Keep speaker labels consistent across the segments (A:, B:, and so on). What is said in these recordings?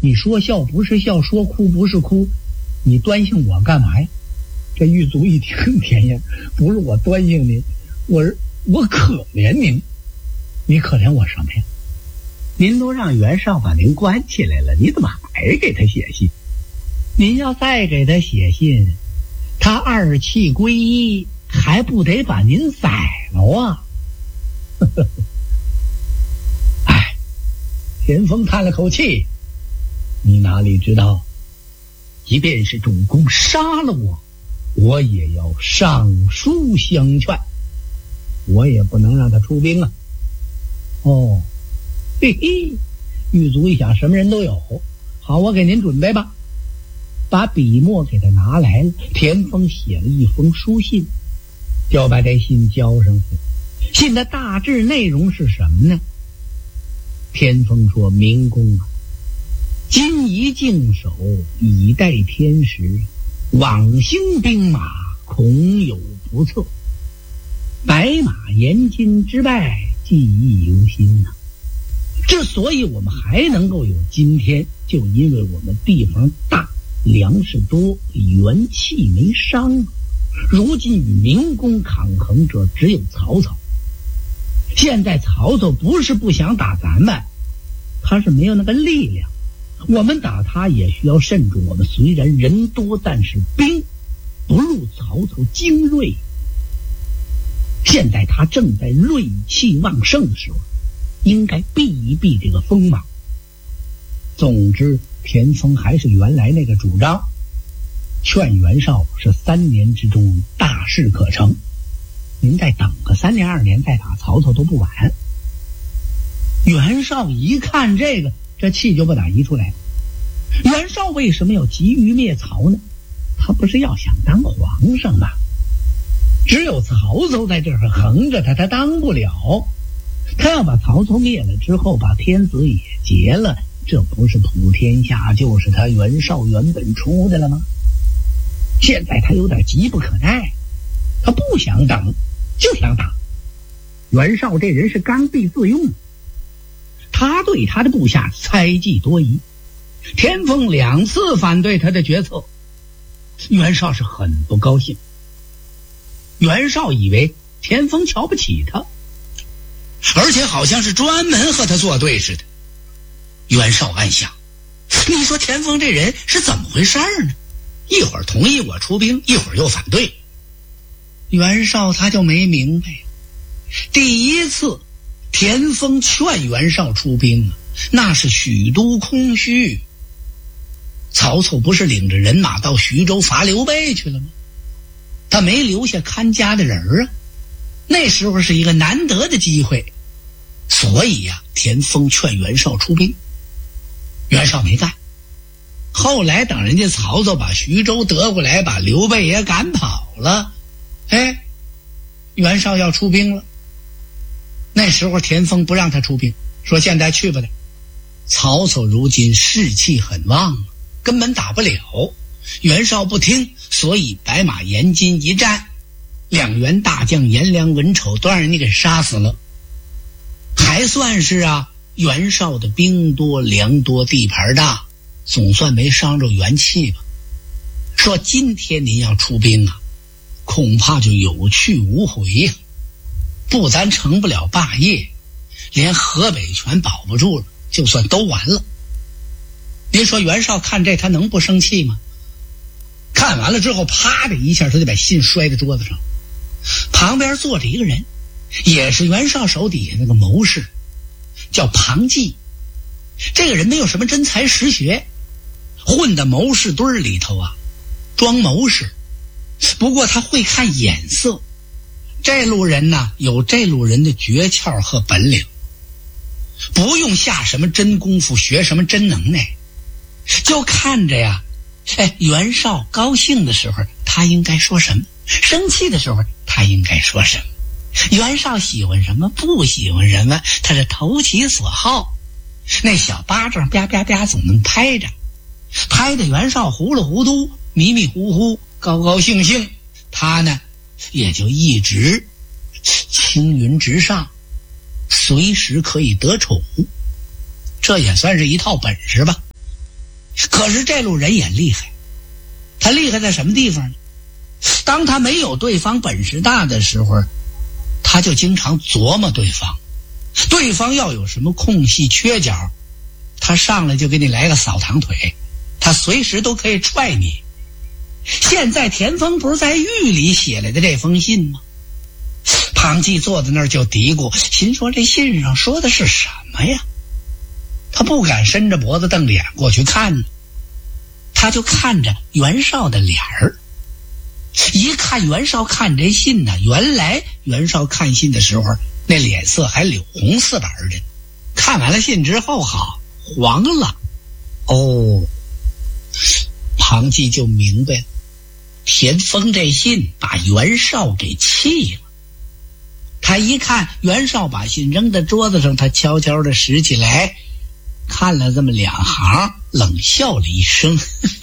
A: 你说笑不是笑，说哭不是哭，你端姓我干嘛呀？这狱卒一听，田爷，不是我端姓您，我可怜您，你可怜我什么呀？您都让袁绍把您关起来了，你怎么还给他写信？您要再给他写信，他二气归一，还不得把您宰了啊？哎，田丰叹了口气，你哪里知道，即便是主公杀了我，我也要上书相劝，我也不能让他出兵啊。哦，嘿嘿，狱卒一想，什么人都有，好，我给您准备吧。把笔墨给他拿来了，田丰写了一封书信，就把这信交上去。信的大致内容是什么呢？田丰说：明公啊，今宜静守，以待天时，往兴兵马，恐有不测。白马延津之败，记忆犹新呐。之所以我们还能够有今天，就因为我们地方大，粮食多，元气没伤。如今与明公抗衡者只有曹操。现在曹操不是不想打咱们，他是没有那个力量。我们打他也需要慎重，我们虽然人多，但是兵不如曹操精锐。现在他正在锐气旺盛的时候，应该避一避这个锋芒。总之，田丰还是原来那个主张，劝袁绍是3年之中大事可成，您再等个3年2年再打曹操都不晚。袁绍一看这个，这气就不打一处来了。袁绍为什么要急于灭曹呢？他不是要想当皇上吗？只有曹操在这儿横着他当不了。他要把曹操灭了之后，把天子也结了，这不是普天下就是他袁绍原本出的了吗？现在他有点急不可耐，他不想等，就想打。袁绍这人是刚愎自用，他对他的部下猜忌多疑，田丰2次反对他的决策，袁绍是很不高兴。袁绍以为田丰瞧不起他，而且好像是专门和他作对似的。袁绍暗想，你说田丰这人是怎么回事呢？一会儿同意我出兵，一会儿又反对。袁绍他就没明白，第一次田丰劝袁绍出兵啊，那是许都空虚。曹操不是领着人马到徐州伐刘备去了吗？他没留下看家的人啊，那时候是一个难得的机会。所以呀，田丰劝袁绍出兵，袁绍没干。后来等人家曹操把徐州得过来，把刘备也赶跑了，哎，袁绍要出兵了。那时候田丰不让他出兵，说现在去不得。曹操如今士气很旺，根本打不了。袁绍不听，所以白马延津一战，2员大将颜良、文丑都让人家给杀死了。还算是啊，袁绍的兵多粮多地盘大，总算没伤着元气吧。说今天您要出兵啊，恐怕就有去无回呀，不但成不了霸业，连河北全保不住了，就算都完了。您说袁绍看这他能不生气吗？看完了之后，啪的一下他就把信摔在桌子上。旁边坐着一个人，也是袁绍手底下那个谋士，叫庞纪。这个人没有什么真才实学，混到谋士堆里头啊，装谋士。不过他会看眼色，这路人呢，有这路人的诀窍和本领，不用下什么真功夫，学什么真能耐，就看着呀，袁绍高兴的时候他应该说什么，生气的时候他应该说什么，袁绍喜欢什么不喜欢什么，他是投其所好。那小巴掌啪啪啪总能拍着，拍的袁绍糊里糊涂迷迷糊糊高高兴兴，他呢也就一直青云直上，随时可以得宠，这也算是一套本事吧。 可是这路人也厉害，他厉害在什么地方呢？当他没有对方本事大的时候，他就经常琢磨对方要有什么空隙缺角，他上来就给你来个扫堂腿，他随时都可以踹你。现在田丰不是在狱里写来的这封信吗？庞纪坐在那儿就嘀咕，心说这信上说的是什么呀？他不敢伸着脖子瞪着眼过去看呢，他就看着袁绍的脸儿。一看袁绍看这信呢，原来袁绍看信的时候那脸色还柳红似白的，看完了信之后好黄了。哦，庞纪就明白了，田丰这信把袁绍给气了。他一看袁绍把信扔在桌子上，他悄悄地拾起来看了这么2行，冷笑了一声。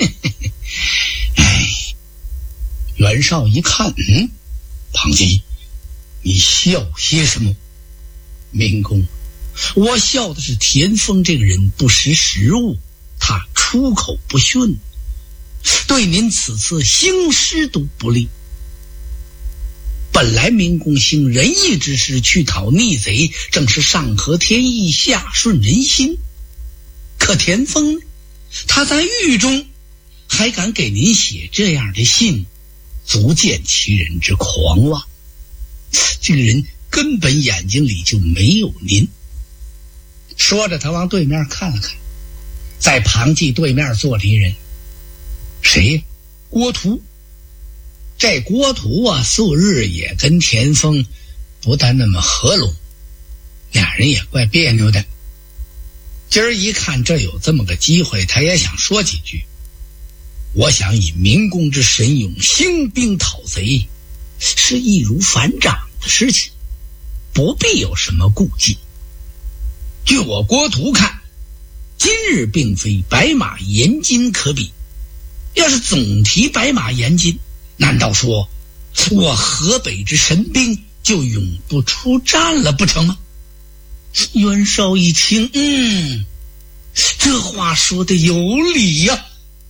A: 哎，袁绍一看，庞纪，你笑些什么？明公，我笑的是田丰这个人不识时务，他出口不逊，对您此次兴师都不利。本来明公行仁义之事，去讨逆贼，正是上合天意，下顺人心。可田丰呢，他在狱中还敢给您写这样的信，足见其人之狂妄。这个人根本眼睛里就没有您。说着他往对面看了看，在庞纪对面坐着一人，谁？郭图。这郭图啊，素日也跟田丰不但那么合拢，俩人也怪别扭的。今儿一看这有这么个机会，他也想说几句。我想以明公之神勇，兴兵讨贼是易如反掌的事情，不必有什么顾忌。据我郭图看，今日并非白马延津可比，要是总提白马延津，难道说我河北之神兵就永不出战了不成吗？袁绍一听，这话说的有理呀。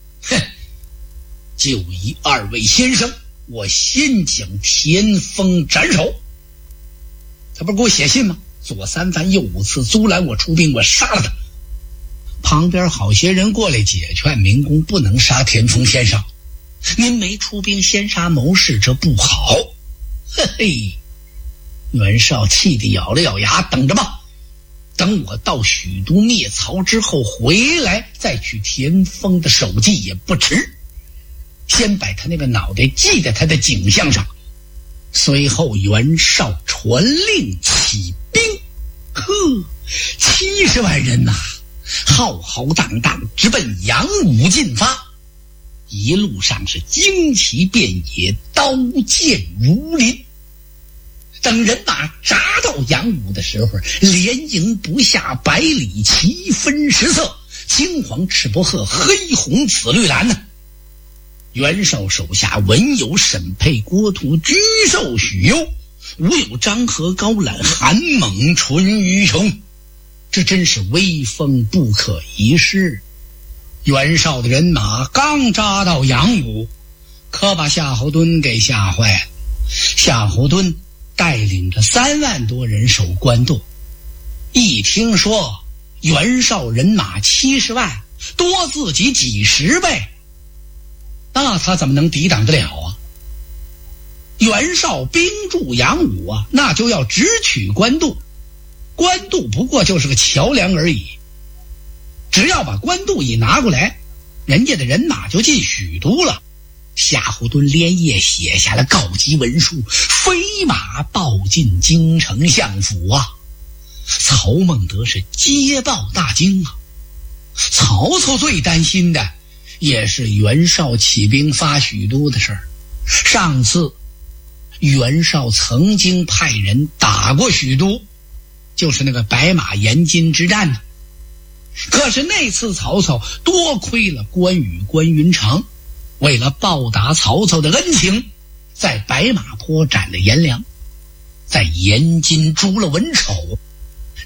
A: 就以2位先生，我先将田丰斩首。他不是给我写信吗？左3番右5次阻拦我出兵，我杀了他。旁边好些人过来解劝明公不能杀田丰先生，您没出兵先杀谋士，这不好。嘿嘿，袁绍气得咬了咬牙，等着吧，等我到许都灭曹之后回来，再取田丰的首级也不迟。先把他那个脑袋系在他的颈项上。随后袁绍传令起兵，70万人呐，浩浩荡荡直奔阳武进发。一路上是旌旗遍野，刀剑如林。等人马扎到阳武的时候，连营不下100里，旗分10色，青黄赤薄褐，黑红紫绿蓝呢。袁绍手下文有沈沛、郭图、沮授、许攸，武有张合、高览、韩猛、淳于琼，这真是威风不可一世。袁绍的人马刚扎到阳武，可把夏侯惇给吓坏了。夏侯惇带领着3万多人守官渡，一听说袁绍人马70万，多自己几10倍，那他怎么能抵挡得了啊？袁绍兵驻阳武啊，那就要直取官渡，官渡不过就是个桥梁而已。只要把官渡一拿过来，人家的人马就进许都了。夏侯惇连夜写下了告急文书，飞马报进京城相府啊。曹孟德是接报大惊啊。曹操最担心的也是袁绍起兵发许都的事儿。上次袁绍曾经派人打过许都，就是那个白马延津之战呢。可是那次曹操多亏了关羽、关云长，为了报答曹操的恩情，在白马坡斩了颜良，在延津诛了文丑。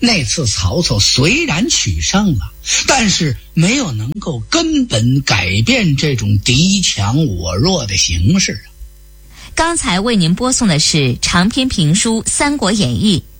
A: 那次曹操虽然取胜了，但是没有能够根本改变这种敌强我弱的形势。
B: 刚才为您播送的是长篇评书《三国演义》，